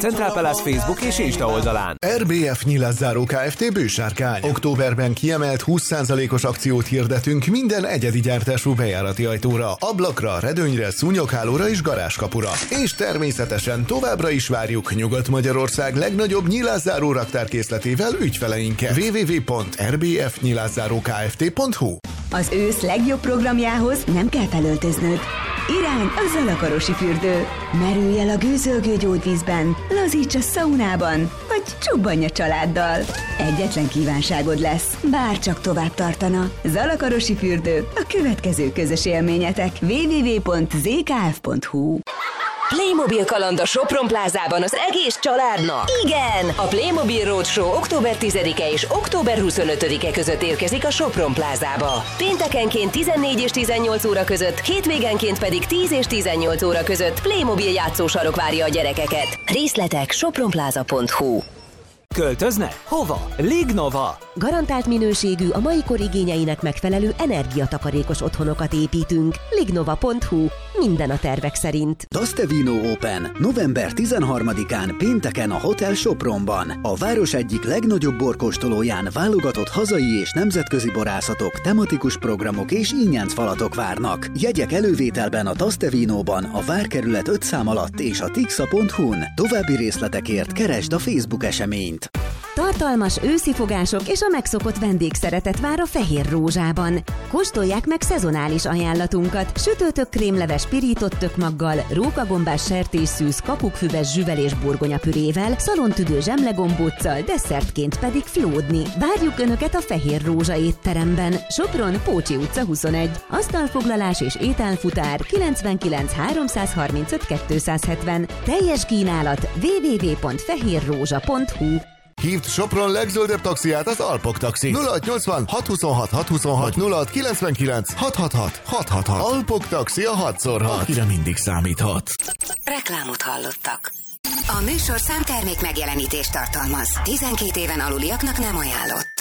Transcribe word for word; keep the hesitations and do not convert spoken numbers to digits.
Central Palace Facebook és Insta oldalán. er bé ef Nyilászáró Kft. Bősárkány. Októberben kiemelt húsz százalékos akciót hirdetünk minden egyedi gyártású bejárati ajtóra, ablakra, redőnyre, szúnyoghálóra és garázskapura. És természetesen továbbra is várjuk Nyugat-Magyarország legnagyobb nyilászáró raktárkészletével ügyfeleinkkel. double-u double-u double-u pont er bé ef nyilászáró kft pont hu. Az ősz legjobb programjához nem kell felöltöznöd. Irány a Zalakarosi fürdő. Merülj el a gőzölgő gyógyvízben, lazíts a szaunában, vagy csobbanj a családdal. Egyetlen kívánságod lesz, bár csak tovább tartana. Zalakarosi fürdő, a következő közös élményetek. double-u double-u double-u pont zé ká ef pont hu. Playmobil kaland a Sopron plázában az egész családnak. Igen! A Playmobil Roadshow október tizedike és október huszonötödike között érkezik a Sopron plázába. Péntekenként tizennégy és tizennyolc óra között, hétvégenként pedig tíz és tizennyolc óra között Playmobil játszósarok várja a gyerekeket. Részletek sopronpláza pont hu. Költözne? Hova? Lignova! Garantált minőségű, a mai kor igényeinek megfelelő energiatakarékos otthonokat építünk. lignova pont hu. Minden a tervek szerint. Tastevino Open. november tizenharmadikán pénteken a Hotel Sopronban. A város egyik legnagyobb borkóstolóján válogatott hazai és nemzetközi borászatok, tematikus programok és ínyencfalatok várnak. Jegyek elővételben a Tastevinóban, a Várkerület öt szám alatt és a tixa pont hu-n. További részletekért keresd a Facebook eseményt. Tartalmas őszi fogások és a megszokott vendégszeretet vár a Fehér Rózsában. Kóstolják meg szezonális ajánlatunkat: sütőtök krémleves pirított tökmaggal, rókagombás sertésszűz, kapukkfüves zsüvel és burgonyapürével, szalontüdő zsemlegombóccal, desszertként pedig flódni. Várjuk Önöket a Fehér Rózsa étteremben. Sopron, Pócsi utca huszonegy. Asztalfoglalás és ételfutár kilencvenkilenc háromszázharmincöt kétszázhetven. Teljes kínálat double-u double-u double-u pont fehérrózsa pont hu. Hívd Sopron legzöldebb taxiát, az Alpok Taxi. nulla hatszáznyolcvan hat huszonhat hat huszonhat, nulla hatszázkilencvenkilenc hat hathat hat hathat. Alpok Taxi a hat szor hat. Akire mindig számíthat. Reklámot hallottak. A műsor számtermék megjelenítést tartalmaz. tizenkét éven aluliaknak nem ajánlott.